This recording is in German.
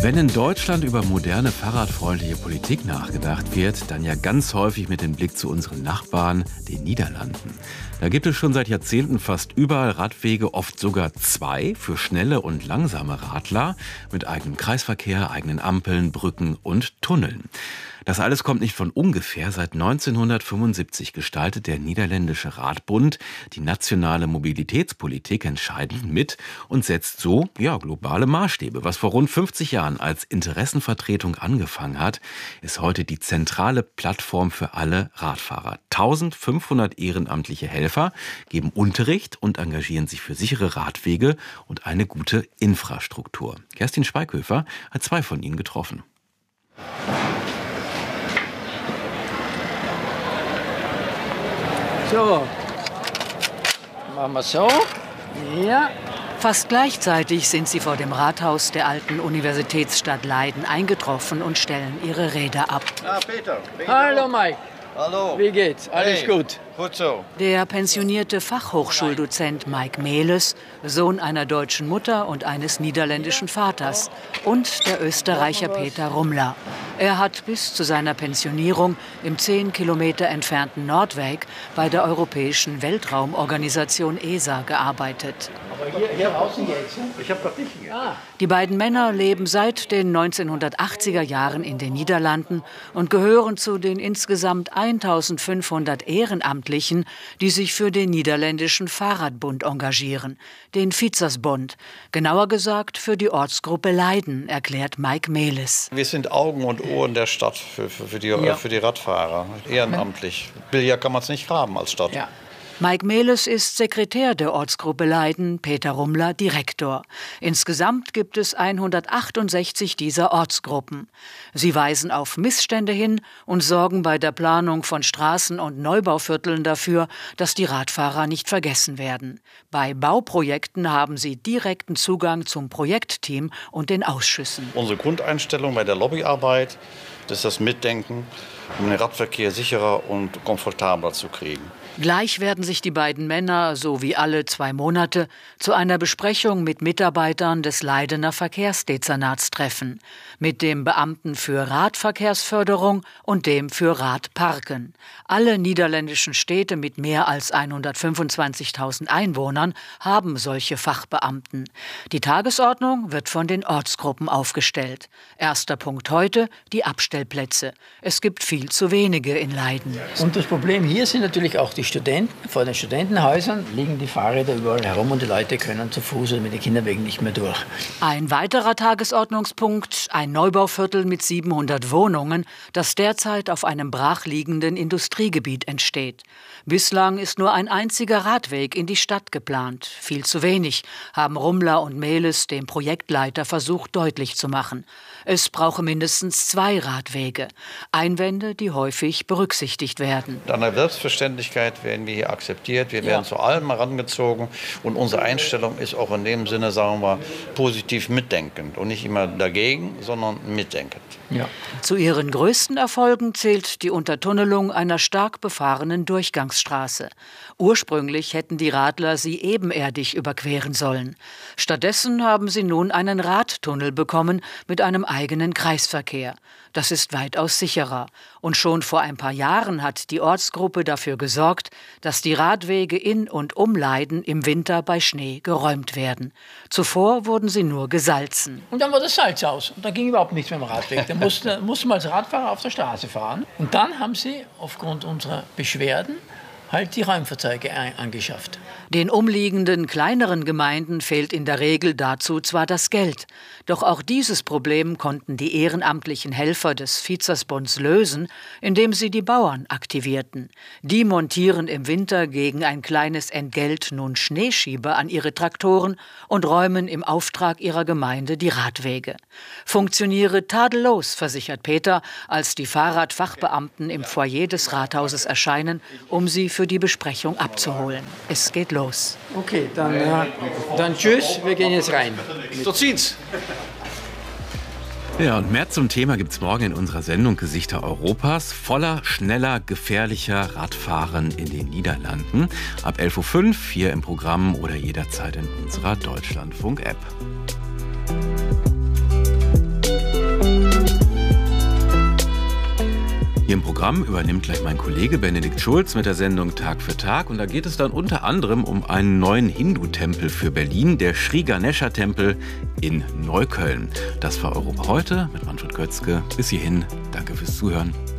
Wenn in Deutschland über moderne fahrradfreundliche Politik nachgedacht wird, dann ja ganz häufig mit dem Blick zu unseren Nachbarn, den Niederlanden. Da gibt es schon seit Jahrzehnten fast überall Radwege, oft sogar zwei für schnelle und langsame Radler mit eigenem Kreisverkehr, eigenen Ampeln, Brücken und Tunneln. Das alles kommt nicht von ungefähr. Seit 1975 gestaltet der Niederländische Radbund die nationale Mobilitätspolitik entscheidend mit und setzt so globale Maßstäbe. Was vor rund 50 Jahren als Interessenvertretung angefangen hat, ist heute die zentrale Plattform für alle Radfahrer. 1500 ehrenamtliche Helfer geben Unterricht und engagieren sich für sichere Radwege und eine gute Infrastruktur. Kerstin Schweighöfer hat zwei von ihnen getroffen. So, machen wir so. Ja. Fast gleichzeitig sind sie vor dem Rathaus der alten Universitätsstadt Leiden eingetroffen und stellen ihre Räder ab. Ah, Peter. Hallo Mike. Hallo. Wie geht's? Alles gut? Gut so. Der pensionierte Fachhochschuldozent Mike Melis, Sohn einer deutschen Mutter und eines niederländischen Vaters, und der Österreicher Peter Rumler. Er hat bis zu seiner Pensionierung im 10 Kilometer entfernten Noordwijk bei der Europäischen Weltraumorganisation ESA gearbeitet. Aber hier draußen geht's, ne? Ich hab doch dich hier. Die beiden Männer leben seit den 1980er Jahren in den Niederlanden und gehören zu den insgesamt 1500 Ehrenamtlichen, die sich für den niederländischen Fahrradbund engagieren, den Fietsersbond. Genauer gesagt für die Ortsgruppe Leiden, erklärt Mike Melis. Wir sind Augen und Ohren der Stadt für die Radfahrer, ehrenamtlich. Billiger kann man es nicht haben als Stadt. Ja. Mike Melis ist Sekretär der Ortsgruppe Leiden, Peter Rumler Direktor. Insgesamt gibt es 168 dieser Ortsgruppen. Sie weisen auf Missstände hin und sorgen bei der Planung von Straßen und Neubauvierteln dafür, dass die Radfahrer nicht vergessen werden. Bei Bauprojekten haben sie direkten Zugang zum Projektteam und den Ausschüssen. Unsere Grundeinstellung bei der Lobbyarbeit, das ist das Mitdenken, um den Radverkehr sicherer und komfortabler zu kriegen. Gleich werden sich die beiden Männer, so wie alle 2 Monate, zu einer Besprechung mit Mitarbeitern des Leidener Verkehrsdezernats treffen. Mit dem Beamten für Radverkehrsförderung und dem für Radparken. Alle niederländischen Städte mit mehr als 125.000 Einwohnern haben solche Fachbeamten. Die Tagesordnung wird von den Ortsgruppen aufgestellt. Erster Punkt heute, die Abstellplätze. Es gibt viel zu wenige in Leiden. Und das Problem hier sind natürlich auch die Studenten. Vor den Studentenhäusern liegen die Fahrräder überall herum und die Leute können zu Fuß oder mit den Kinderwegen nicht mehr durch. Ein weiterer Tagesordnungspunkt, ein Neubauviertel mit 700 Wohnungen, das derzeit auf einem brachliegenden Industriegebiet entsteht. Bislang ist nur ein einziger Radweg in die Stadt geplant. Viel zu wenig, haben Rumler und Melis dem Projektleiter versucht deutlich zu machen. Es brauche mindestens 2 Radwege. Einwände, die häufig berücksichtigt werden. An der Selbstverständlichkeit werden wir hier akzeptiert, wir werden zu allem herangezogen und unsere Einstellung ist auch in dem Sinne, sagen wir, positiv mitdenkend und nicht immer dagegen, sondern mitdenkend. Ja. Zu ihren größten Erfolgen zählt die Untertunnelung einer stark befahrenen Durchgangsstraße. Ursprünglich hätten die Radler sie ebenerdig überqueren sollen. Stattdessen haben sie nun einen Radtunnel bekommen mit einem eigenen Kreisverkehr. Das ist weitaus sicherer. Und schon vor ein paar Jahren hat die Ortsgruppe dafür gesorgt, dass die Radwege in und um Leiden im Winter bei Schnee geräumt werden. Zuvor wurden sie nur gesalzen. Und dann war das Salz aus. Und da ging überhaupt nichts mehr im Radweg. Da musste man als Radfahrer auf der Straße fahren. Und dann haben sie aufgrund unserer Beschwerden halt die Räumfahrzeuge angeschafft. Den umliegenden kleineren Gemeinden fehlt in der Regel dazu zwar das Geld, doch auch dieses Problem konnten die ehrenamtlichen Helfer des Fietsersbonds lösen, indem sie die Bauern aktivierten. Die montieren im Winter gegen ein kleines Entgelt nun Schneeschieber an ihre Traktoren und räumen im Auftrag ihrer Gemeinde die Radwege. Funktioniere tadellos, versichert Peter, als die Fahrradfachbeamten im Foyer des Rathauses erscheinen, um sie für die Besprechung abzuholen. Es geht los. Okay, dann tschüss, wir gehen jetzt rein. So zieht's! Ja, und mehr zum Thema gibt's morgen in unserer Sendung Gesichter Europas. Voller, schneller, gefährlicher Radfahren in den Niederlanden. Ab 11.05 Uhr hier im Programm oder jederzeit in unserer Deutschlandfunk-App. Hier im Programm übernimmt gleich mein Kollege Benedikt Schulz mit der Sendung Tag für Tag. Und da geht es dann unter anderem um einen neuen Hindu-Tempel für Berlin, der Sri Ganesha-Tempel in Neukölln. Das war Europa heute mit Manfred Götzke. Bis hierhin, danke fürs Zuhören.